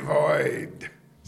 Void.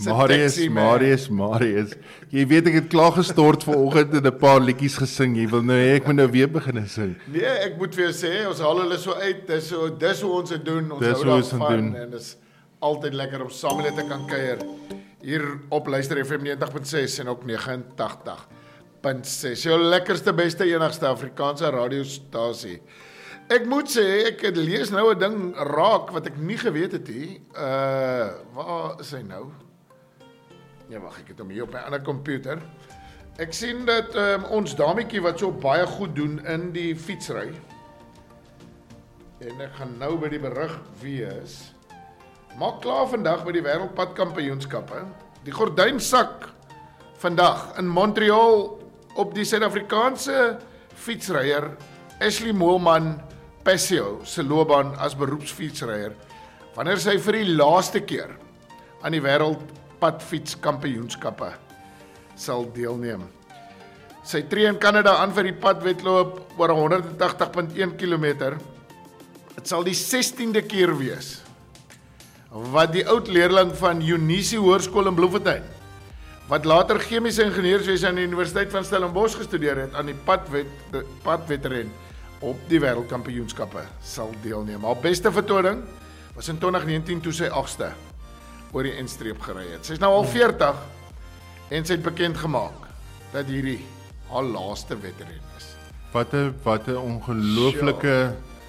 Marius. Jy weet ek het klaar gestort vanoggend en 'n paar liedjies gesing. Jy wil nou hê ek moet nou weer begin sing. Nee, ek moet vir jou sê, ons haal hulle so uit. Dis hoe ons dit doen. Ons Dis hou hoe ons dit daarvan doen. en dis altyd lekker om saam met dit te kan kuier. Hier op Luister FM 90.6 en ook 89.6. Jou lekkerste, beste, enigste Afrikaanse radiostasie. Ek moet sê, ek lees nou 'n ding raak wat ek nie geweet het nie. Waar is hy nou? Ja, wag, ek het hom hier op my ander komputer. Ek sien dat ons dametjie wat so baie goed doen in die fietsry. En ek gaan nou by die berig wees. Maak klaar vandag by die Wêreldpadkampioenskappe. Die gordyn sak vandag in Montreal op die Suid-Afrikaanse fietsryer Ashley Moelman Passio se loopbaan as beroepsfietsryer wanneer sy vir die laaste keer aan die Wêreldpadfietskampioenskappe sal deelneem. Sy tree in Kanada aan vir die padwedloop oor 180.1 km. Dit sal die 16de keer wees wat die oud leerling van Unisie Hoërskool in Bloemfontein, wat later chemiese ingenieurswese aan die Universiteit van Stellenbosch gestudeer het, aan die padwedren op die wêreldkampioenskappe sal deelneem. Haar beste vertoning was in 2019 toe sy 8ste oor die eindstreep gery het. Sy is nou al 40 en sy het bekend gemaak dat hierdie haar laaste wedren is. Wat 'n ongelooflike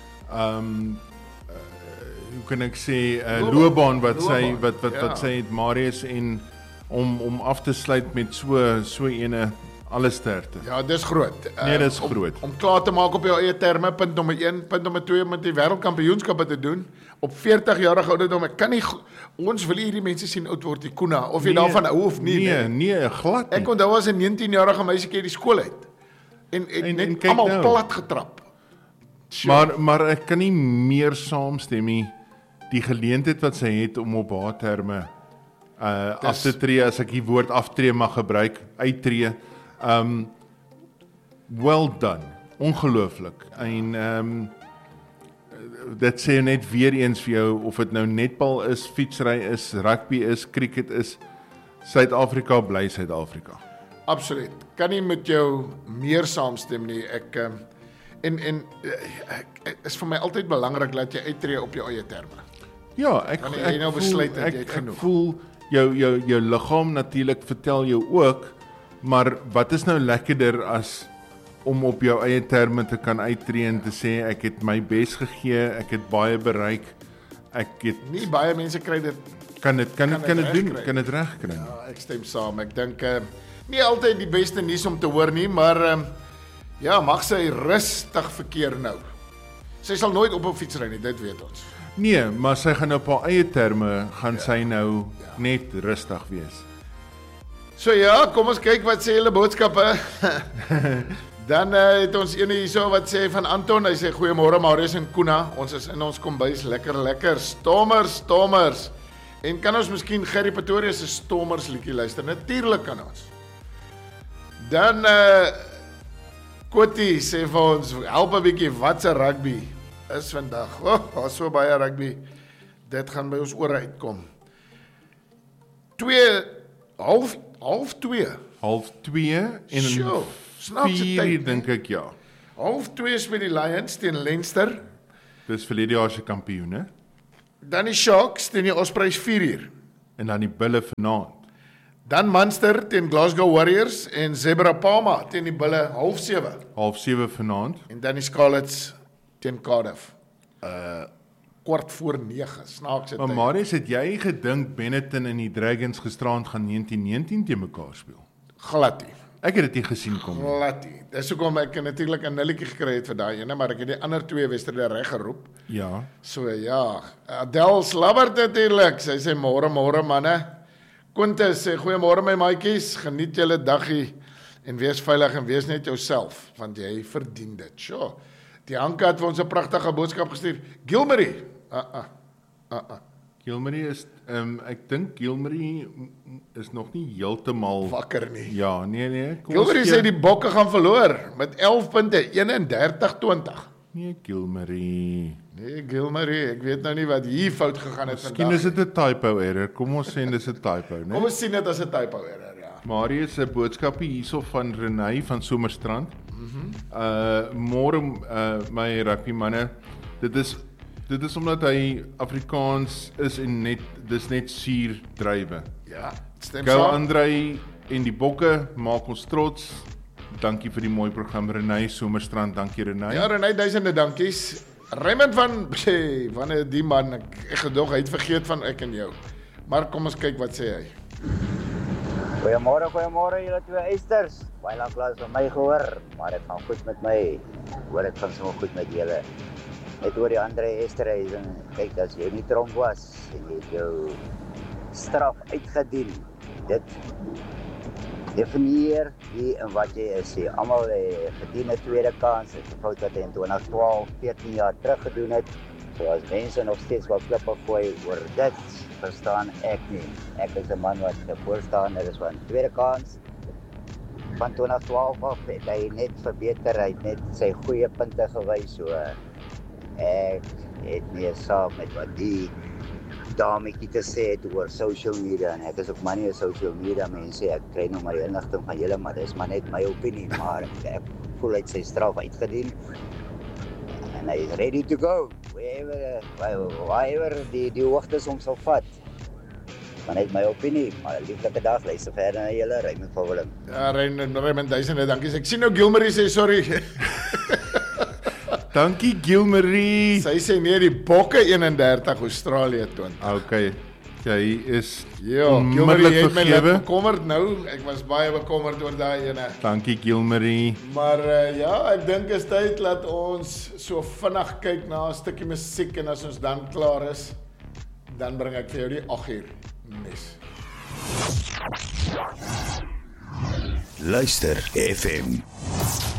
hoe kan ek sê loopbaan wat sy het, Marius, en om af te sluit met so ene alle sterkte. Ja, dis groot. Nee, dis groot. Om klaar te maak op jou eie terme, punt nommer 1, punt nommer 2 om met die wêreldkampioenskappe te doen op 40 jarige ouderdom. Ek kan nie ons wil hierdie mense sien oud word, die Kuna, of jy daarvan hou of nie. Nee, glad nie. Ek onthou as 'n 19-jarige meisietjie die skool uit. En net kyk almal nou. plat getrap. Sure. Maar ek kan nie meer saamstem nie. Die geleentheid wat sy het om op haar terme af te tree, as ek die woord aftree mag gebruik, uittree. Well done. Ongelooflik. En dit sê net weer eens vir jou, of dit nou netbal is, fietsry is, rugby is, cricket is, Suid-Afrika bly Suid-Afrika. Absoluut. Kan nie met jou meer saamstem nie. Ek is vir my altyd belangrik dat jy uittree op jou eie terme. Ja, ek voel jou liggaam natuurlik vertel jou ook, maar wat is nou lekkerder as om op jou eie terme te kan uittree en te sê ek het my bes gegee, ek het baie bereik, ek het nie baie mense kry dit kan dit doen, kan dit regkry. Ja, ek stem saam. Ek dink nie altyd die beste nuus om te hoor nie, maar ja, mag sy rustig verkeer nou. Sy sal nooit op 'n fiets ry nie, dit weet ons. Nee, maar sy gaan op haar eie terme sy nou net rustig wees. So ja, kom ons kyk wat sê hulle boodskappe. Dan het ons ene hierso wat sê van Anton, hy sê goeiemôre Marius en Kuna, ons is in ons kombuis lekker, stommers. En kan ons miskien Gerry Pretoria se stommers liedjie luister? Natuurlik kan ons. Dan Kotie sê vir ons, help 'n bietjie, wat se rugby is vandag? So baie rugby. Dit gaan by ons ore uitkom. 2:30 en 4 dink ek, ja. 2:30 speel die Lions teen Leinster. Dis verlede jaar se kampioene. Dan die Sharks teen die Ospreys 4:00. En dan die Bulle vanaand. Dan Munster teen Glasgow Warriors en Zebra Pama teen die Bulle 7:30. 7:30 vanaand. En dan die Scarlets teen Cardiff. 8:45. Snaakse tyd. Maar Marius, het jy gedink Benetton en die Dragons gisterand gaan 19-19 teen mekaar speel? Glad nie. Ek het dit nie gesien kom nie. Glad nie. Dis hoekom ek natuurlik 'n nulletjie gekry het vir daai ene, maar ek het die ander twee wedstryde reg geroep. Ja. So ja, Adel Slabbert natuurlik. Sy sê môre manne. Quintus sê goeiemôre my maatjies, geniet julle daggie en wees veilig en wees net jouself, want jy verdien dit. Sjoe. Die Hanka het vir ons 'n pragtige boodskap gestuur. Gilmarie. Gilmarie is ek dink Gilmarie is nog nie heeltemal wakker nie. Ja, nee. Gilmarie sê die Bokke gaan verloor met 11 punte, 31-20. Nee, Gilmarie. Nee, Gilmarie, ek weet nou nie wat hier fout gegaan het Miskien is dit 'n typo error. Kom ons sê dis 'n typo, né? Kom ons sien dit as 'n typo error, ja. Marius se boodskapie hierso van Renay van Somerstrand. Môre my rugby manne. Dit is omdat hy Afrikaans is en dis net suur druiwe. Ja, stem Go saam. Andrei en die bokke maak ons trots. Dankie vir die mooi program Renay Somerstrand. Dankie Renay. Ja, Renay, duisende dankies. Raymond van wanneer die man, ek gedog hy het vergeet van ek en jou. Maar kom ons kyk wat sê hy. Goeiemôre julle twee eisters. Baie lank laas van my gehoor, maar dit gaan goed met my. Hoor ek gaan sommer goed met julle. Net oor die Andre Esterhuis en kyk as jy nie tronk was en jy het jou straf uitgedien. Dit definieer wie en wat jy is. Jy almal verdien 'n tweede kans. Dit is 'n fout wat hy in 2012, 14 jaar terug gedoen het. So as mense nog steeds wat klippe gooi oor dit, verstaan ek nie. Ek is 'n man wat 'n voorstander is van tweede kans. Van 2012 af het hy net verbeter, hy het net sy goeie punte gewys. So ek het nie saam met wat die dametjie te sê het oor social media en ek is ook maar nie 'n social media mense. Ek kry nou maar die inligting van julle, maar dis maar net my opinie, maar ek voel hy het sy straf uitgedien. En hy is ready to go. Wherever die hoogtes hom sal vat. Maar net my opinie, maar 'n lieflike dag, luister verder na julle, Raymond van Willem. Ja, Raymond, duisende dankies. Ek sien nou Gilmarie sê sorry. Dankie Gilmarie. Sy sê nee, die bokke 31 Australië toon. Okay. Jy is Gilmarie het my vergewe. net bekommerd nou. Ek was baie bekommerd oor daai ene. Dankie Gilmarie. Maar ja, ek dink is tyd dat ons so vinnig kyk na 'n stukkie musiek en as ons dan klaar is, dan bring ek vir jou die 8 uur nes. Luister FM.